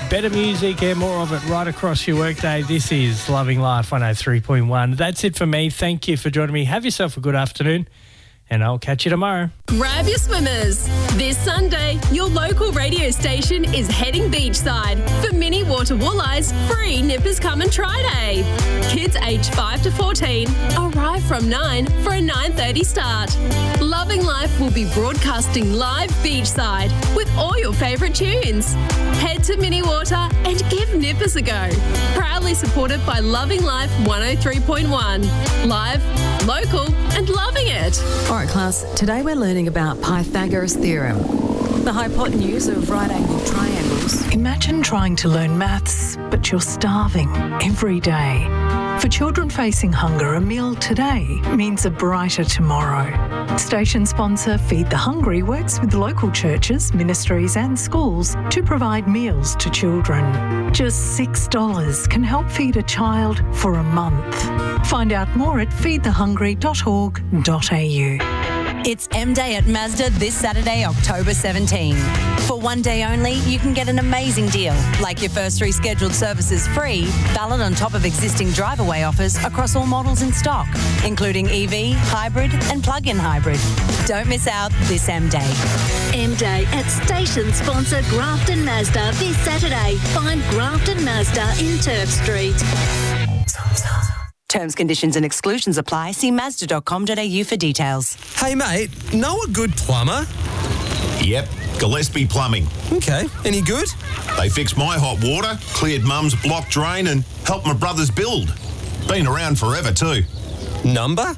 Better music and more of it right across your workday. This is Loving Life 103.1. That's it for me. Thank you for joining me. Have yourself a good afternoon, and I'll catch you tomorrow. Grab your swimmers. This Sunday, your local radio station is heading beachside for mini water walleyes free Nippers Come and Try Day. Kids aged 5 to 14 arrive from 9 for a 9:30 start. Loving Life will be broadcasting live beachside with all your favourite tunes. Head to Mini Water and give Nippers a go. Proudly supported by Loving Life 103.1. Live, local and loving it. All right, class, today we're learning about Pythagoras' theorem, the hypotenuse of right-angled triangles. Imagine trying to learn maths, but you're starving every day. For children facing hunger, a meal today means a brighter tomorrow. Station sponsor Feed the Hungry works with local churches, ministries and schools to provide meals to children. Just $6 can help feed a child for a month. Find out more at feedthehungry.org.au. It's M-Day at Mazda this Saturday, October 17. For one day only, you can get an amazing deal, like your first 3 scheduled services free, valid on top of existing drive-away offers across all models in stock, including EV, hybrid and plug-in hybrid. Don't miss out this M-Day. M-Day at station sponsor Grafton Mazda this Saturday. Find Grafton Mazda in Turf Street. Terms, conditions and exclusions apply. See Mazda.com.au for details. Hey, mate, know a good plumber? Yep, Gillespie Plumbing. Okay, any good? They fixed my hot water, cleared Mum's block drain and helped my brothers build. Been around forever too. Number?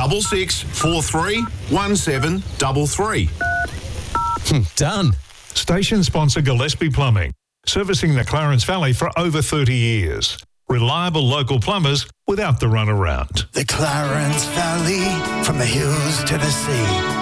66431733. Done. Station sponsor Gillespie Plumbing, servicing the Clarence Valley for over 30 years. Reliable local plumbers without the runaround. The Clarence Valley, from the hills to the sea.